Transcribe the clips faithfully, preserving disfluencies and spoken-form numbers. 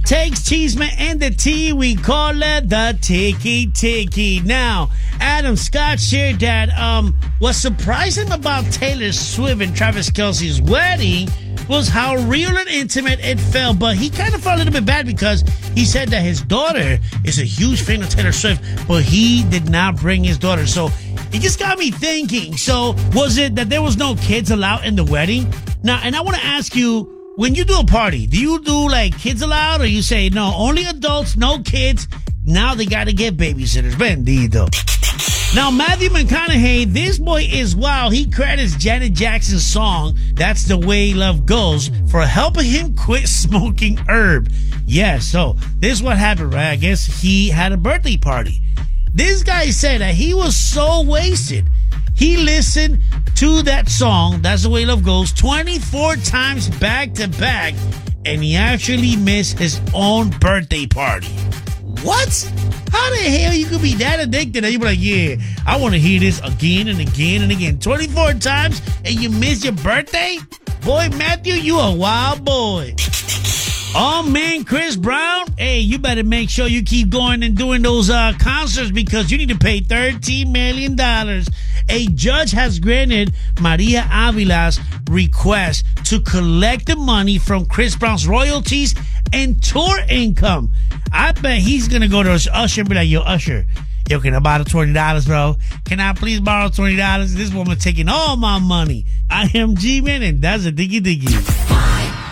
takes Cheeseman and the tea. We call it the Tiki Tiki. Now, Adam Scott shared that um, what surprised him about Taylor Swift and Travis Kelce's wedding was how real and intimate it felt. But he kind of felt a little bit bad because he said that his daughter is a huge fan of Taylor Swift, but he did not bring his daughter. So it just got me thinking. So was it that there was no kids allowed in the wedding? Now, and I want to ask you, when you do a party, do you do like kids allowed, or you say, no, only adults, no kids? Now they got to get babysitters. Bendito. Now, Matthew McConaughey, this boy is wild. He credits Janet Jackson's song, That's the Way Love Goes, for helping him quit smoking herb. Yeah, so this is what happened, right? I guess he had a birthday party. This guy said that he was so wasted. He listened to that song, That's the Way Love Goes, twenty-four times back to back, and he actually missed his own birthday party. What? How the hell you could be that addicted and you be like, yeah, I want to hear this again and again and again. twenty-four times and you miss your birthday? Boy, Matthew, you a wild boy. Oh, man, Chris Brown, hey, you better make sure you keep going and doing those uh, concerts because you need to pay thirteen million dollars. A judge has granted Maria Avila's request to collect the money from Chris Brown's royalties and tour income. I bet he's going to go to Usher and be like, yo, Usher, yo, can I borrow twenty dollars, bro? Can I please borrow twenty dollars? This woman taking all my money. I am G-Man, and that's a diggy diggy.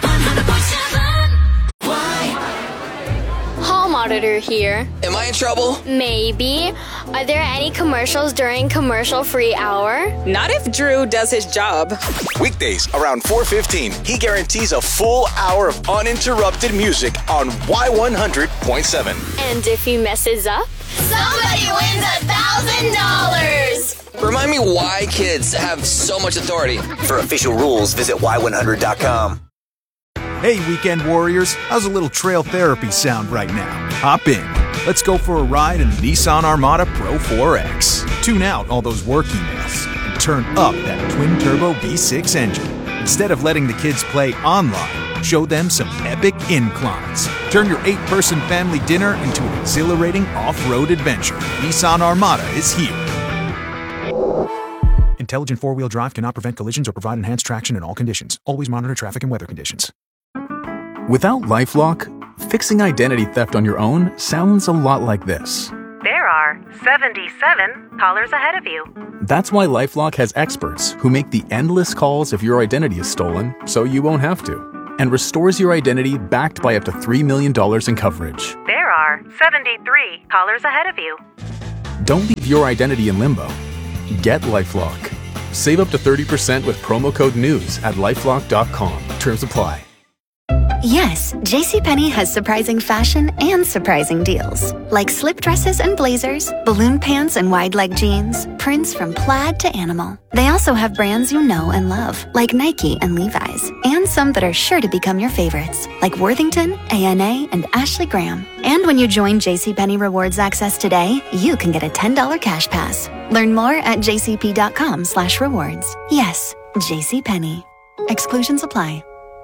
Auditor here. Am I in trouble? Maybe. Are there any commercials during commercial-free hour? Not if Drew does his job. Weekdays around four fifteen, he guarantees a full hour of uninterrupted music on Y one hundred point seven. And if he messes up? Somebody wins a thousand dollars! Remind me why kids have so much authority. For official rules, visit Y one hundred dot com. Hey, weekend warriors, how's a little trail therapy sound right now? Hop in. Let's go for a ride in the Nissan Armada Pro four X. Tune out all those work emails and turn up that twin-turbo V six engine. Instead of letting the kids play online, show them some epic inclines. Turn your eight-person family dinner into an exhilarating off-road adventure. Nissan Armada is here. Intelligent four-wheel drive cannot prevent collisions or provide enhanced traction in all conditions. Always monitor traffic and weather conditions. Without LifeLock, fixing identity theft on your own sounds a lot like this. There are seventy-seven callers ahead of you. That's why LifeLock has experts who make the endless calls if your identity is stolen so you won't have to, and restores your identity backed by up to three million dollars in coverage. There are seventy-three callers ahead of you. Don't leave your identity in limbo. Get LifeLock. Save up to thirty percent with promo code NEWS at lifelock dot com. Terms apply. Yes, JCPenney has surprising fashion and surprising deals. Like slip dresses and blazers, balloon pants and wide leg jeans, prints from plaid to animal. They also have brands you know and love, like Nike and Levi's, and some that are sure to become your favorites, like Worthington, A N A, and Ashley Graham. And when you join JCPenney Rewards Access today, you can get a ten dollars cash pass. Learn more at jcp.com slash rewards. Yes, JCPenney. Exclusions apply.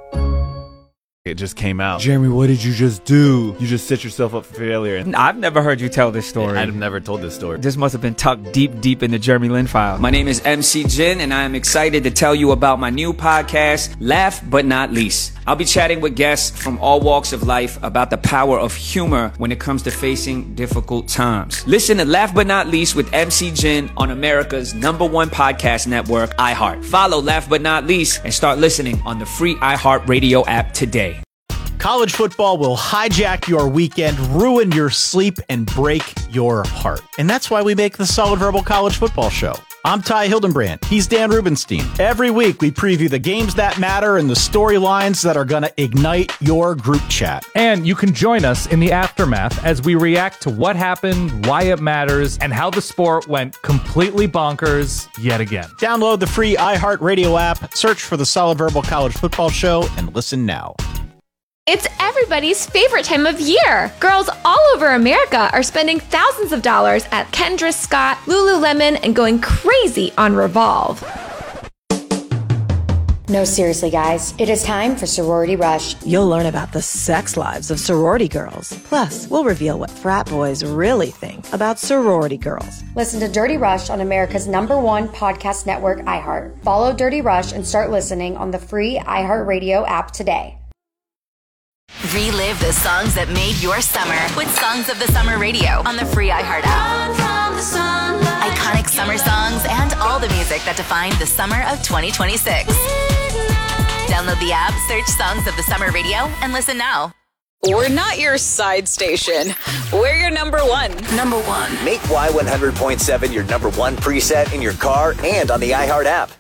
It just came out. Jeremy, what did you just do? You just set yourself up for failure. I've never heard you tell this story. I've never told this story. This must have been tucked deep, deep in the Jeremy Lin file. My name is M C Jin, and I am excited to tell you about my new podcast, Laugh But Not Least. I'll be chatting with guests from all walks of life about the power of humor when it comes to facing difficult times. Listen to Laugh But Not Least with M C Jin on America's number one podcast network, iHeart. Follow Laugh But Not Least and start listening on the free iHeart Radio app today. College football will hijack your weekend, ruin your sleep, and break your heart. And that's why we make the Solid Verbal College Football Show. I'm Ty Hildenbrand. He's Dan Rubenstein. Every week, we preview the games that matter and the storylines that are going to ignite your group chat. And you can join us in the aftermath as we react to what happened, why it matters, and how the sport went completely bonkers yet again. Download the free iHeartRadio app, search for the Solid Verbal College Football Show, and listen now. It's everybody's favorite time of year. Girls all over America are spending thousands of dollars at Kendra Scott, Lululemon, and going crazy on Revolve. No, seriously, guys. It is time for Sorority Rush. You'll learn about the sex lives of sorority girls. Plus, we'll reveal what frat boys really think about sorority girls. Listen to Dirty Rush on America's number one podcast network, iHeart. Follow Dirty Rush and start listening on the free iHeartRadio app today. Relive the songs that made your summer with Songs of the Summer Radio on the free iHeart app. Iconic summer songs and all the music that defined the summer of twenty twenty-six. Download the app, search Songs of the Summer Radio, and listen now. We're not your side station. We're your number one. Number one. Make Y one hundred point seven your number one preset in your car and on the iHeart app.